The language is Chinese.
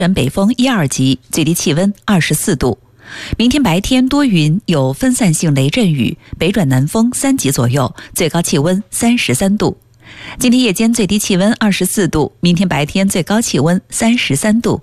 转北风1、2级，最低气温24度。明天白天多云，有分散性雷阵雨，北转南风3级左右，最高气温33度。今天夜间最低气温24度，明天白天最高气温33度。